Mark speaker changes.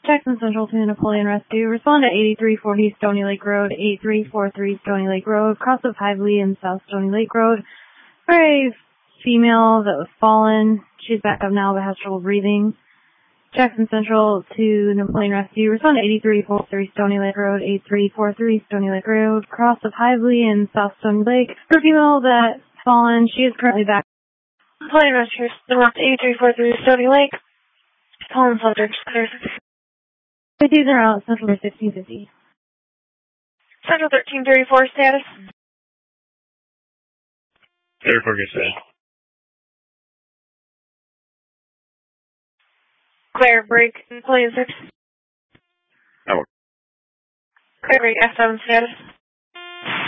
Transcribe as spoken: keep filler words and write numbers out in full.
Speaker 1: Jackson Central to Napoleon Rescue. Respond to eighty-three forty Stony Lake Road, eighty-three forty-three Stony Lake Road, cross of Hively and South Stony Lake Road. For a female that was fallen. She's back up now but has trouble breathing. Jackson Central to Napoleon Rescue. Respond to eighty-three forty-three Stony Lake Road, eighty-three forty-three Stony Lake Road, cross of Hively and South Stony Lake. For a female that's fallen, she is currently back.
Speaker 2: Napoleon Rescue, north eighty-three forty-three Stony Lake. Fallen subject, clear.
Speaker 1: These are out, Central fifteen fifty.
Speaker 2: Central thirteen thirty-four status.
Speaker 3: thirty-four good status.
Speaker 2: Clear break, Napoleon six.
Speaker 3: Oh.
Speaker 2: Clear break, F seven status.